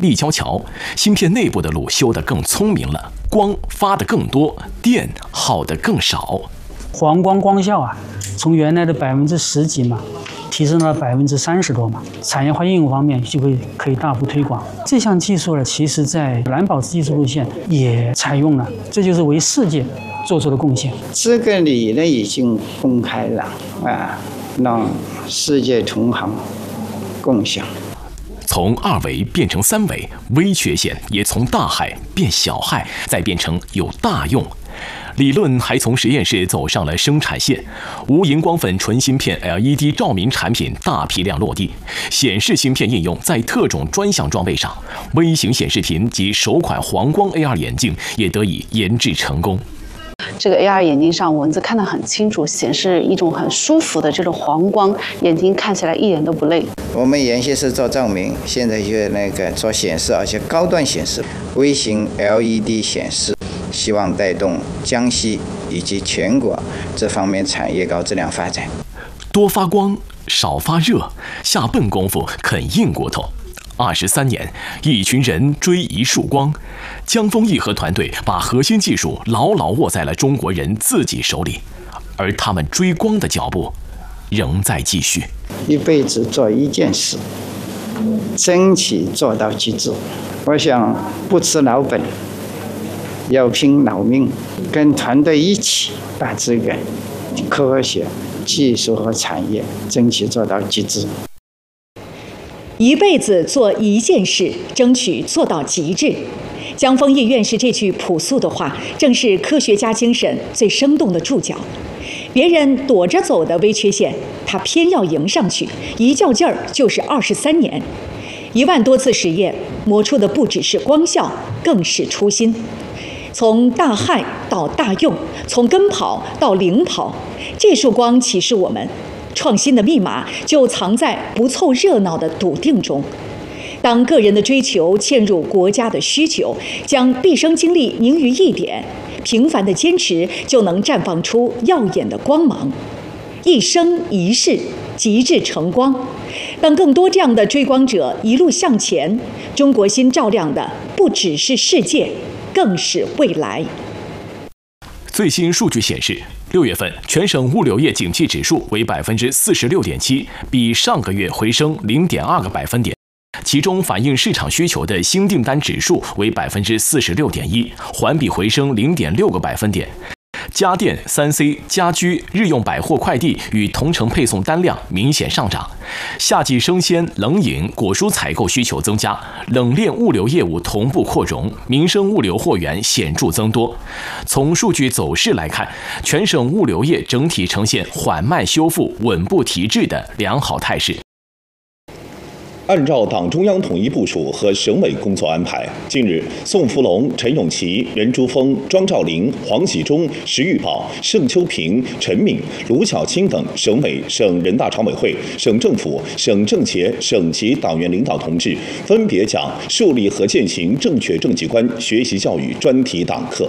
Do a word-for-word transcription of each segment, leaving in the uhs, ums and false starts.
立交桥，芯片内部的路修得更聪明了，光发得更多，电耗得更少。 黄光光效啊，从原来的百分之十几嘛，提升到百分之三十多嘛。产业化应用方面就会可以大幅推广。这项技术呢，其实在蓝宝石技术路线也采用了，这就是为世界做出的贡献。 这个理论已经公开了啊，让世界同行共享。 从二维变成三维，微缺陷也从大害变小害，再变成有大用。理论还从实验室走上了生产线，无荧光粉纯芯片 L E D 照明产品大批量落地，显示芯片应用在特种专项装备上，微型显示屏及首款黄光 A R 眼镜也得以研制成功。 这个 A R 眼镜上文字看得很清楚，显示一种很舒服的这种黄光，眼睛看起来一点都不累。 我们原先是做照明，现在就那个做显示，而且高端显示，微型 L E D 显示，希望带动江西以及全国这方面产业高质量发展。 多发光，少发热，下笨功夫肯硬骨头。二十三年，一群人追一束光，江丰义和团队把核心技术牢牢握在了中国人自己手里，而他们追光的脚步仍在继续。 一辈子做一件事，争取做到极致。我想不吃老本，要拼老命，跟团队一起把这个科学技术和产业争取做到极致。 一辈子做一件事，争取做到极致。江丰义院士这句朴素的话，正是科学家精神最生动的注脚。别人躲着走的微缺陷，他偏要迎上去，一较劲儿就是二十三年。一万多次实验，磨出的不只是光效，更是初心。从大害到大用，从跟跑到领跑，这束光启示我们，创新的密码就藏在不凑热闹的笃定中。当个人的追求嵌入国家的需求，将毕生精力凝于一点，平凡的坚持就能绽放出耀眼的光芒。一生一世，极致成光。当更多这样的追光者一路向前，中国心照亮的不只是世界，更是未来。 最新数据显示，六月份全省物流业景气指数为百分之四十六点七，比上个月回升零点二个百分点。其中反映市场需求的新订单指数为百分之四十六点一，环比回升零点六个百分点。家电、三 C、家居、日用百货快递与同城配送单量明显上涨，夏季生鲜、冷饮、果蔬采购需求增加，冷链物流业务同步扩容，民生物流货源显著增多。从数据走势来看，全省物流业整体呈现缓慢修复、稳步提质的良好态势。 按照党中央统一部署和省委工作安排，近日，宋福龙、陈永琪、任珠峰、庄兆麟、黄喜忠、石玉宝、盛秋平、陈敏、卢小青等省委、省人大常委会、省政府、省政协、省级党员领导同志分别讲树立和践行正确政绩观学习教育专题党课。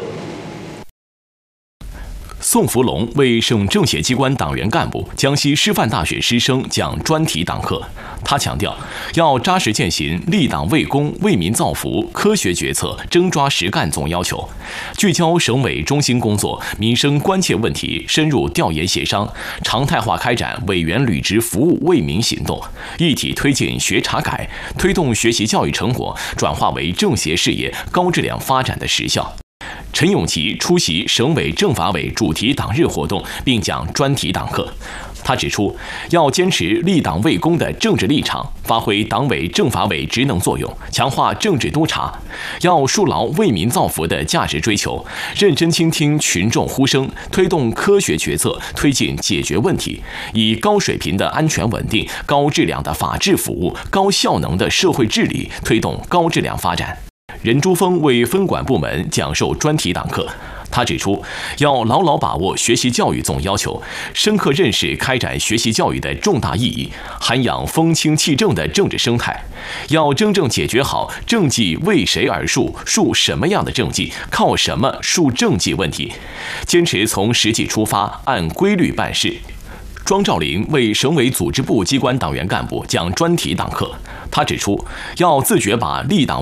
宋福龙为省政协机关党员干部、江西师范大学师生讲专题党课。他强调，要扎实践行立党为公、为民造福、科学决策、真抓实干总要求，聚焦省委中心工作、民生关切问题，深入调研协商，常态化开展委员履职服务为民行动，一体推进学查改，推动学习教育成果转化为政协事业高质量发展的实效。陈永琪出席省委政法委主题党日活动，并讲专题党课。他指出，要坚持立党为公的政治立场，发挥党委政法委职能作用，强化政治督查；要树牢为民造福的价值追求，认真倾听群众呼声，推动科学决策，推进解决问题，以高水平的安全稳定、高质量的法治服务、高效能的社会治理，推动高质量发展。任珠峰为分管部门讲授专题党课。他指出，要牢牢把握学习教育总要求，深刻认识开展学习教育的重大意义，涵养风清气正的政治生态，要真正解决好政绩为谁而树、树什么样的政绩、靠什么树政绩问题，坚持从实际出发，按规律办事。庄兆麟为省委组织部机关党员干部讲专题党课，他指出，要自觉把立党